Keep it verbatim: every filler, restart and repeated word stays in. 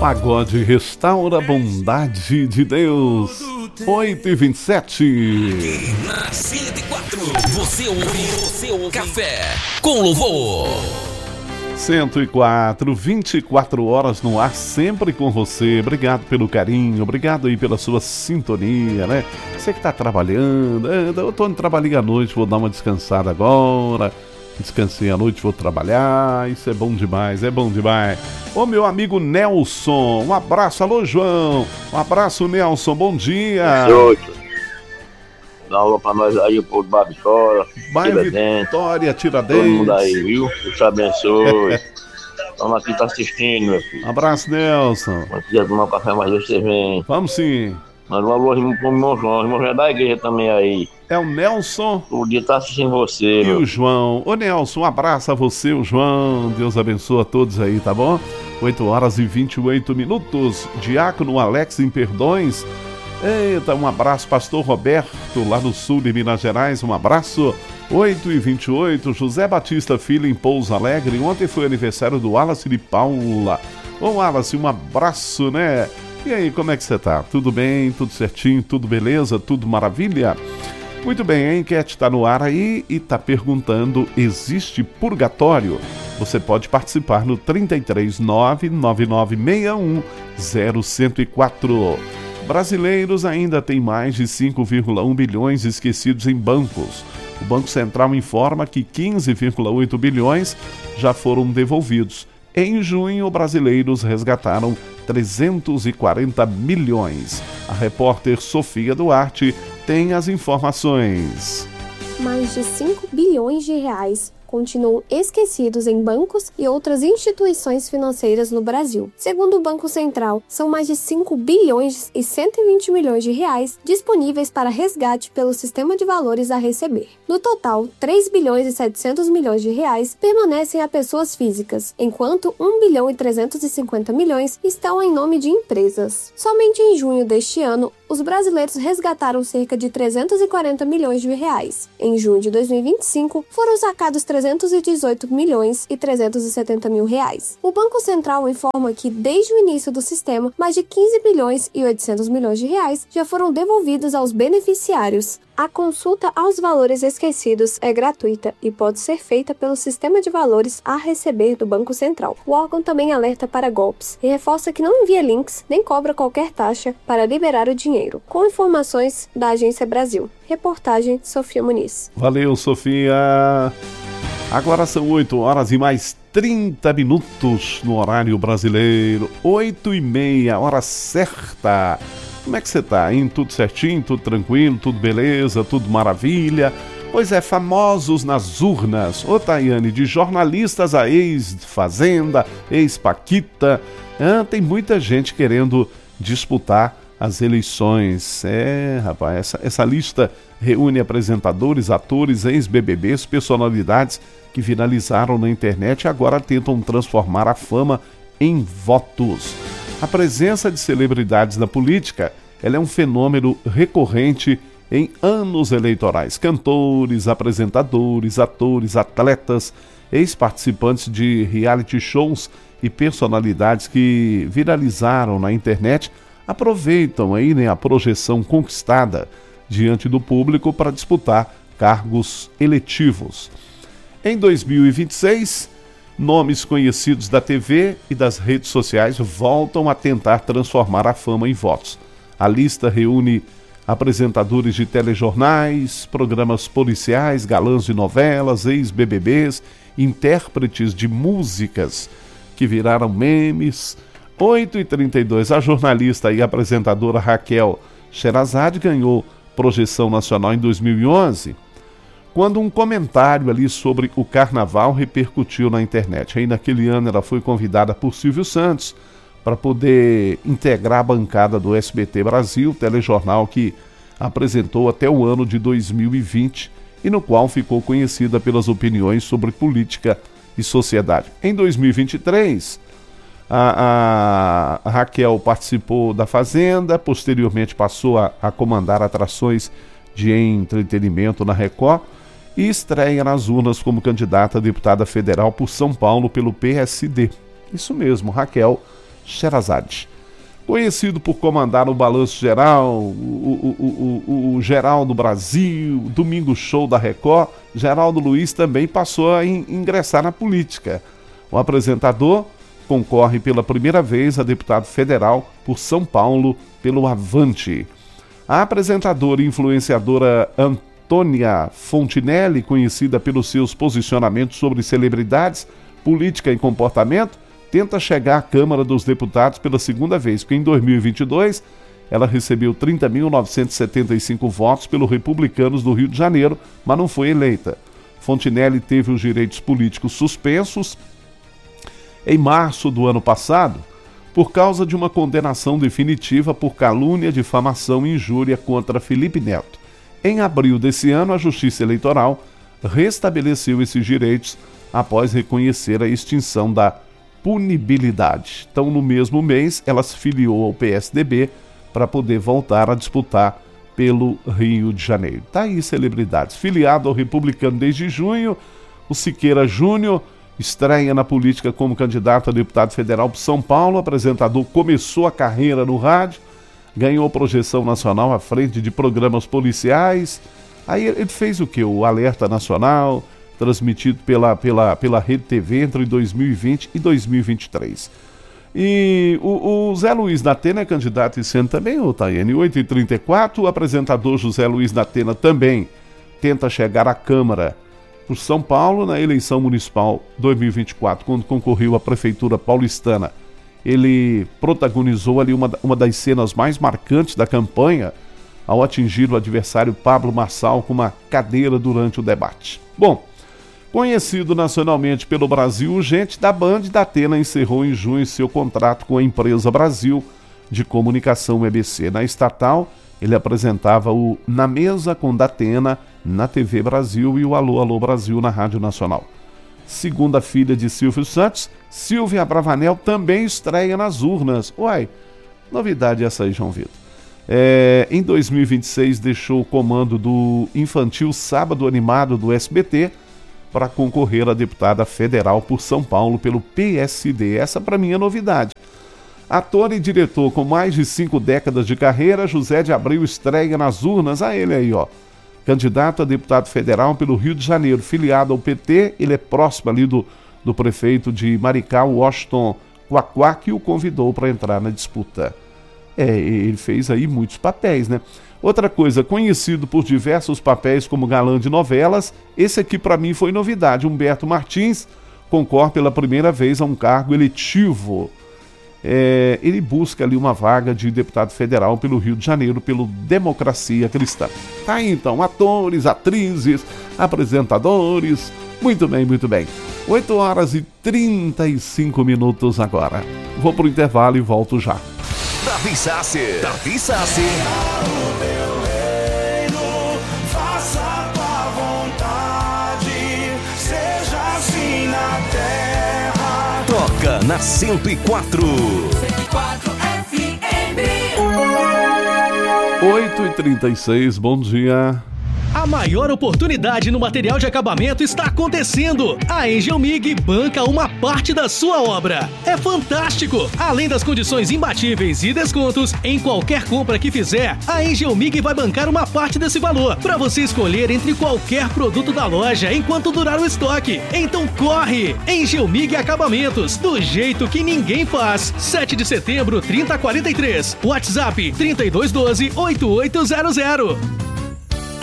Pagode restaura a bondade de Deus. oito e vinte e sete. Na cento e quatro, você ouve, você ouve Café com Louvor. cento e quatro, vinte e quatro horas no ar, sempre com você. Obrigado pelo carinho, obrigado aí pela sua sintonia, né? Você que tá trabalhando, eu tô indo trabalhar à noite, vou dar uma descansada agora. Descansei à noite, vou trabalhar, isso é bom demais, é bom demais. Ô meu amigo Nelson, um abraço, alô João, um abraço Nelson, bom dia. Dá aula pra nós aí, o povo de Babicora, Bairro Vitória, Tiradentes. Todo mundo aí, viu? Deus te abençoe. Estamos aqui, tá assistindo, meu filho. Um abraço, Nelson. Se quiser tomar um café mais vezes, você vem. Vamos sim. Mas um alô pro irmão João, o irmão João é da igreja também aí. É o Nelson. O dia tá assistindo você, E meu. o João. Ô Nelson, um abraço a você, o João. Deus abençoe a todos aí, tá bom? oito horas e vinte e oito minutos. Diácono Alex em Perdões. Eita, um abraço, pastor Roberto, lá no sul de Minas Gerais, um abraço. oito e vinte e oito, José Batista Filho em Pouso Alegre. Ontem foi aniversário do Wallace de Paula. Ô Wallace, um abraço, né? E aí, como é que você tá? Tudo bem? Tudo certinho? Tudo beleza? Tudo maravilha? Muito bem, a enquete está no ar aí e está perguntando, existe purgatório? Você pode participar no trinta e três, nove nove nove seis um zero cento e quatro. Brasileiros ainda têm mais de cinco vírgula um bilhões esquecidos em bancos. O Banco Central informa que quinze vírgula oito bilhões já foram devolvidos. Em junho, brasileiros resgataram trezentos e quarenta milhões. A repórter Sofia Duarte tem as informações. Mais de cinco bilhões de reais continuam esquecidos em bancos e outras instituições financeiras no Brasil. Segundo o Banco Central, são mais de cinco bilhões e cento e vinte milhões de reais disponíveis para resgate pelo sistema de valores a receber. No total, três bilhões e setecentos milhões de reais permanecem a pessoas físicas, enquanto um bilhão e trezentos e cinquenta milhões estão em nome de empresas. Somente em junho deste ano, os brasileiros resgataram cerca de trezentos e quarenta milhões de reais. Em junho de dois mil e vinte e cinco, foram sacados trezentos e dezoito milhões e trezentos e setenta mil reais. O Banco Central informa que, desde o início do sistema, mais de quinze bilhões e oitocentos milhões de reais já foram devolvidos aos beneficiários. A consulta aos valores esquecidos é gratuita e pode ser feita pelo Sistema de Valores a Receber do Banco Central. O órgão também alerta para golpes e reforça que não envia links nem cobra qualquer taxa para liberar o dinheiro. Com informações da Agência Brasil. Reportagem Sofia Muniz. Valeu, Sofia. Agora são oito horas e mais trinta minutos no horário brasileiro. oito e meia, hora certa. Como é que você tá, hein? Tudo certinho, tudo tranquilo, tudo beleza, tudo maravilha? Pois é, famosos nas urnas. Ô Tayane, de jornalistas a ex-Fazenda, ex-Paquita, ah, tem muita gente querendo disputar as eleições. É, rapaz, essa, essa lista reúne apresentadores, atores, ex-B B Bs, personalidades que viralizaram na internet e agora tentam transformar a fama em votos. A presença de celebridades na política, ela é um fenômeno recorrente em anos eleitorais. Cantores, apresentadores, atores, atletas, ex-participantes de reality shows e personalidades que viralizaram na internet aproveitam aí, né, a projeção conquistada diante do público para disputar cargos eletivos. Em dois mil e vinte e seis, nomes conhecidos da T V e das redes sociais voltam a tentar transformar a fama em votos. A lista reúne apresentadores de telejornais, programas policiais, galãs de novelas, ex-B B Bs, intérpretes de músicas que viraram memes. oito e trinta e dois, a jornalista e apresentadora Raquel Sherazade ganhou projeção nacional em dois mil e onze, quando um comentário ali sobre o carnaval repercutiu na internet. Aí naquele ano ela foi convidada por Silvio Santos para poder integrar a bancada do S B T Brasil, telejornal que apresentou até o ano de dois mil e vinte e no qual ficou conhecida pelas opiniões sobre política e sociedade. Em dois mil e vinte e três, a, a, a Raquel participou da Fazenda, posteriormente passou a, a comandar atrações de entretenimento na Record e estreia nas urnas como candidata a deputada federal por São Paulo pelo P S D. Isso mesmo, Raquel Sherazade. Conhecido por comandar o Balanço Geral, o, o, o, o, o Geral do Brasil, Domingo Show da Record, Geraldo Luiz também passou a in, ingressar na política. O apresentador concorre pela primeira vez a deputado federal por São Paulo pelo Avante. A apresentadora e influenciadora Antônia Fontinelli, conhecida pelos seus posicionamentos sobre celebridades, política e comportamento, tenta chegar à Câmara dos Deputados pela segunda vez, porque em dois mil e vinte e dois ela recebeu trinta mil novecentos e setenta e cinco votos pelos Republicanos do Rio de Janeiro, mas não foi eleita. Fontinelli teve os direitos políticos suspensos em março do ano passado, por causa de uma condenação definitiva por calúnia, difamação e injúria contra Felipe Neto. Em abril desse ano, a Justiça Eleitoral restabeleceu esses direitos após reconhecer a extinção da punibilidade. Então, no mesmo mês, ela se filiou ao P S D B para poder voltar a disputar pelo Rio de Janeiro. Tá aí, celebridades. Filiado ao Republicano desde junho, o Siqueira Júnior estreia na política como candidato a deputado federal por São Paulo. O apresentador começou a carreira no rádio, ganhou projeção nacional à frente de programas policiais. Aí ele fez o quê? O Alerta Nacional, transmitido pela, pela, pela Rede T V entre dois mil e vinte e dois mil e vinte e três. E o, o Zé Luiz da Atena é candidato esse ano também, ô Taiane, oito e trinta e quatro, o apresentador José Luiz da Atena também tenta chegar à Câmara por São Paulo na eleição municipal dois mil e vinte e quatro, quando concorreu à Prefeitura paulistana. Ele protagonizou ali uma, uma das cenas mais marcantes da campanha ao atingir o adversário Pablo Marçal com uma cadeira durante o debate. Bom, conhecido nacionalmente pelo Brasil Urgente, da Band, Datena encerrou em junho seu contrato com a Empresa Brasil de Comunicação E B C. Na estatal, ele apresentava o Na Mesa com Datena na T V Brasil e o Alô Alô Brasil na Rádio Nacional. Segunda filha de Silvio Santos, Silvia Abravanel também estreia nas urnas. Uai, novidade essa aí, João Vitor. É, em dois mil e vinte e seis deixou o comando do infantil Sábado Animado do S B T para concorrer a deputada federal por São Paulo pelo P S D. Essa para mim é novidade. Ator e diretor com mais de cinco décadas de carreira, José de Abreu estreia nas urnas. A ele aí, ó. Candidato a deputado federal pelo Rio de Janeiro, filiado ao P T, ele é próximo ali do, do prefeito de Maricá, Washington Quaquá, que o convidou para entrar na disputa. É, ele fez aí muitos papéis, né? Outra coisa, conhecido por diversos papéis como galã de novelas, esse aqui para mim foi novidade. Humberto Martins concorre pela primeira vez a um cargo eletivo. É, ele busca ali uma vaga de deputado federal pelo Rio de Janeiro, pelo Democracia Cristã. Tá aí então, atores, atrizes, apresentadores. Muito bem, muito bem. oito horas e trinta e cinco minutos agora. Vou pro intervalo e volto já. Davi Sasser. Davi Sasser. Toca na cento e quatro. cento e quatro F M. oito e trinta e seis, bom dia. A maior oportunidade no material de acabamento está acontecendo. A Engelmig banca uma parte da sua obra. É fantástico! Além das condições imbatíveis e descontos, em qualquer compra que fizer, a Engelmig vai bancar uma parte desse valor, para você escolher entre qualquer produto da loja enquanto durar o estoque. Então corre! Engelmig Acabamentos, do jeito que ninguém faz. sete de setembro, trinta quarenta e três. WhatsApp trinta e dois doze, oitenta e oito zero zero.